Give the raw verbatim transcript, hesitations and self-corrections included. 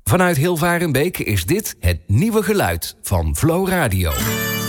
Vanuit Hilvarenbeek is dit het nieuwe geluid van Flow Radio.